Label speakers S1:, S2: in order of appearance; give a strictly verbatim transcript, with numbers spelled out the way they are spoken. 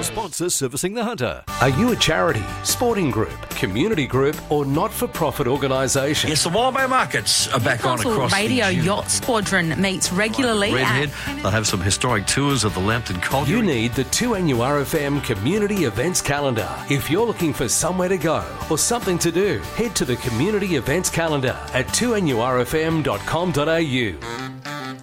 S1: sponsor servicing the Hunter.
S2: Are you a charity, sporting group, community group or not-for-profit organisation?
S3: Yes, the Wild Bay Markets are back on across
S4: Radio
S3: the
S4: Yacht Squadron meets regularly
S3: Redhead.
S4: at...
S3: They'll have some historic tours of the Lambton Colliery.
S2: You need the two N U R F M Community Events Calendar. If you're looking for somewhere to go or something to do, head to the Community Events Calendar at two N U R F M dot com dot A U.